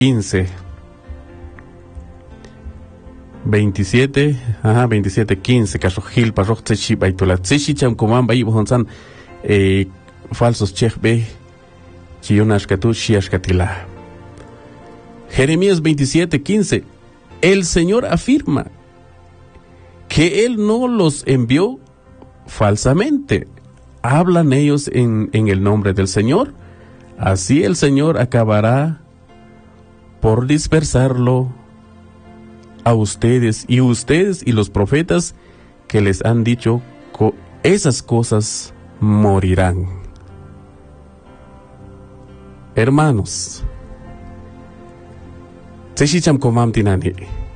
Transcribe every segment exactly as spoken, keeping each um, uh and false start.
quince. veintisiete, ajá, veintisiete, quince, Casojil, Parroj, Tsechi, Baitola, Tsechi, Chamcoman, Bayi, Bojonsan, eh, falsos Chechbe, Chionashkatu, Shiashkatila. Jeremías veintisiete, quince, el Señor afirma que Él no los envió falsamente. Hablan ellos en, en el nombre del Señor. Así el Señor acabará por dispersarlo a ustedes y ustedes y los profetas que les han dicho co- esas cosas morirán. Hermanos, Tseshicham komam tinani.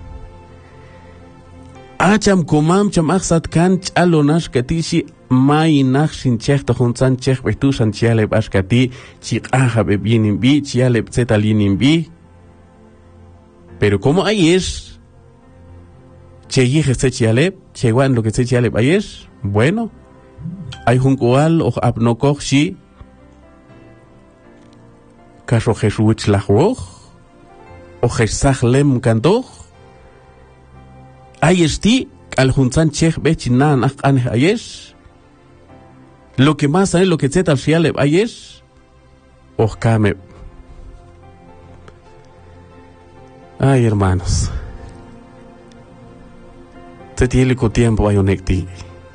Acham komam cham aksat kan chalonash katishi mai nakshin chech tohunsan chech betushan chialeb ashkati chik aha bebinin bi chialeb zetalinin bi. Pero como ayer che yije se chialeb chewan lo que se chialeb ayer, bueno, hay un cual o abnokoch shi kasho jeshuch lachwoch o jesach lem kantoch ayesti al juntan chech bechinan akan ayesh lo que más hay lo que zetal chialeb ayesh o kame. Ay, hermanos, te tiene con tiempo hay un ecti.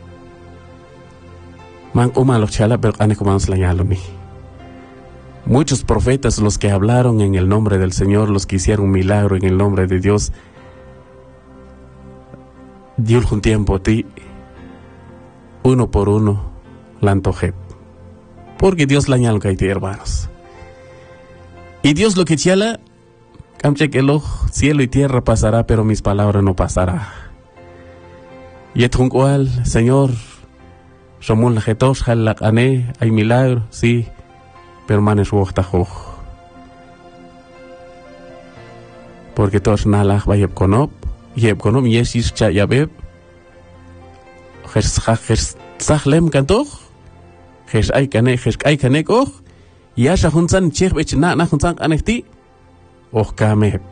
Man uma los chala pero ane como mi. Muchos profetas, los que hablaron en el nombre del Señor, los que hicieron un milagro en el nombre de Dios, dio un tiempo a ti, uno por uno, la antojé. Porque Dios la añalga a ti, hermanos. Y Dios lo que chala, camche que el cielo y tierra pasará, pero mis palabras no pasará. Y es un cual, Señor, somos la jetos, halak ane, hay milagro, sí, pero manes wojtajoj. Porque todos nalaj vayeb konop, yeb konop yesis cha yabeb, jes zachlem kantoj, jes ay kane, jes ay kane koj, yasha hunsan chech bech na na hunsan anekti, oj kame.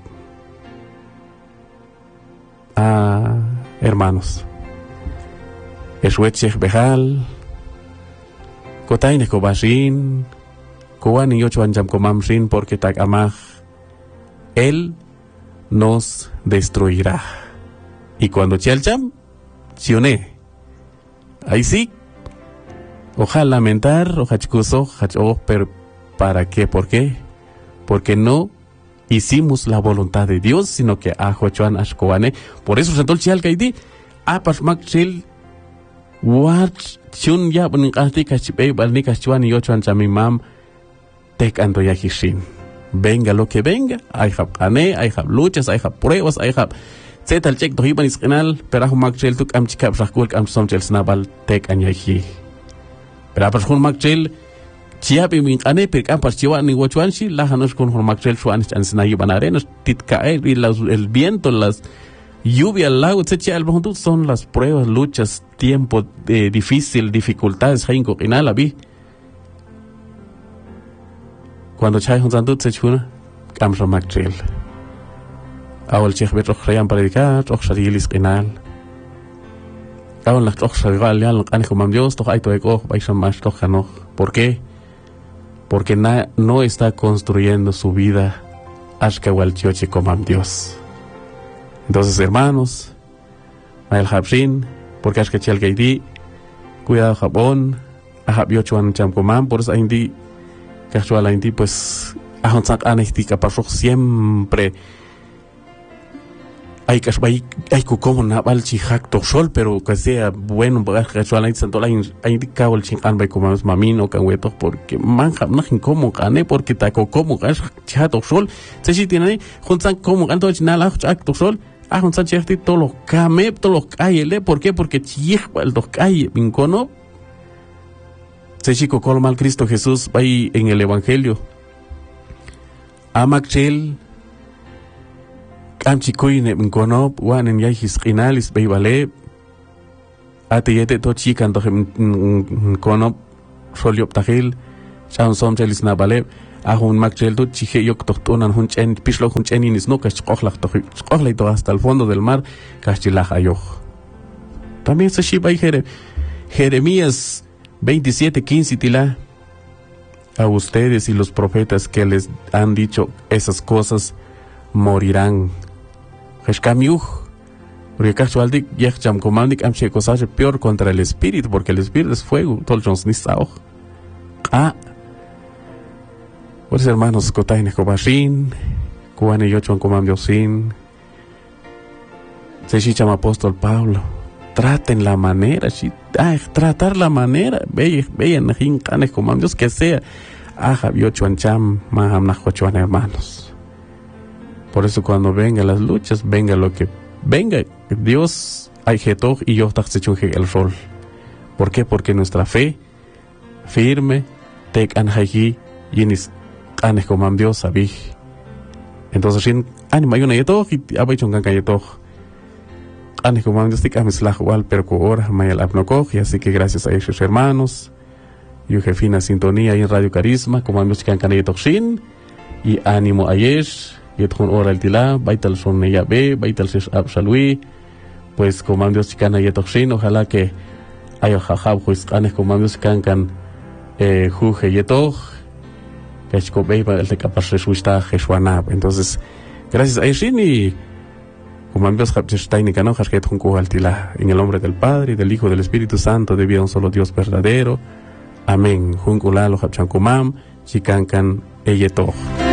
Ah, hermanos. Eshuechech behal, kotaine kobashin, kowani yochuan jam komamshin porque tak amaj, él nos destruirá. Y cuando chelcham, chione. Ahí sí, ojalá lamentar, ojachkuso, ojalá, pero ¿para qué? ¿Por qué? Porque no hicimos la voluntad de Dios, sino que ajochuan ashkoane. Por eso se tol chalkaidi, apashmak chil. What chun ya buning kahti kachipei balni kachuan y ocho anchamimam tek ando yahishin. Venga lo que venga, hay hab ane, hay hab luchas, hay hab pruebas, hay hab zetal check dohiban isqinal, pero makchel tuk am chikap shakul am somchel snabal tek anyahi. Pero apashun makchel chiapi min ane per am paschiwan ni wachuanshi la hanos con makchel chuan ansnayi banarenos titkae el viento las lluvia al lago, etcétera. Son las pruebas, luchas, tiempo eh, difícil, dificultades. Cuando chay un santo se chuna, camsa magtril. Ahora el chech bet rochrayan para dedicar, rocharilis quinal. Ahora las rocharial ya lo han como Dios, toch hay toeco, vais a más tojano. ¿Por qué? Porque na, no está construyendo su vida hasta igual chioche como Dios. Entonces, hermanos, el Habshin, porque es que chel gaidi, cuidado Japón, a Habiochuan Chamcoman, por eso indi, casual indi, pues, a Honsak Anestica pasó siempre. Hay que hay hay como naval chihacto sol, pero que sea bueno, porque casual indi santo la indi cabo el chingan by como es mamino, canguetos, porque manja, no como gane, porque taco como gas chihato sol, se si tiene, Honsak como ganto chinala, chacto sol. Ah, un sánchez todos los came, todos los calles, ¿por qué? Porque chihuahua los calles, vincono. Se chico colma al Cristo Jesús ahí en el Evangelio. Amachel, camchicoine, vincono, wan en yahis inalis, beibale. Atiyete to chican to vincono, soliop tajil, chan som chelis nabale. Ahun Macheldo, Chije Yok Totonan Hunchen, Pishlo Hunchenin is no Cachochlaito hasta el fondo del mar, Cachilajayo. También se shiba y Jeremías veintisiete, quince tila. A ustedes y los profetas que les han dicho esas cosas morirán. Heshkamiuj. Porque casualmente ya jam comandik am che cosas peor contra el espíritu, porque el espíritu es fuego, tolchons ni sao. Ah. Pues hermanos, kotaine kobashin, kuane yochuan comam diosin. Se chicham apóstol Pablo. Traten la manera, ay, tratar la manera, vean, vean, jincanes comam Dios que sea. Aja yochuan cham, maham najochuan hermanos. Por eso cuando vengan las luchas, venga lo que venga, Dios hay jetoj y yo taxechuje el rol. ¿Por qué? Porque nuestra fe firme, tek anhaji, yinis anes comam Dios sabij. Entonces, sin anima hay una yetoj y abaichon canca yetoj. Anes comam Dios tik amislaj wal perco ora mayal abnokoj, y así que gracias a esos hermanos, yo jefina sintonía en Radio Carisma, comam Dios canca yetoj shin, y ánimo ayer. Yetjun ora el tila, baital son ella be, baital ses absalui, pues comandos chicana yetoxin, ojalá que haya jajab, pues canes comandos cancan, eh, juje yetoj, que es cobeiba el de capaz resuista jesuanab. Entonces, gracias a Ishin y comandos japchestein y canojas que yetjun al tila, en el nombre del Padre, del Hijo, del Espíritu Santo, de vida un solo Dios verdadero. Amén. Junculalo japchan comam, chicancan eyetoj.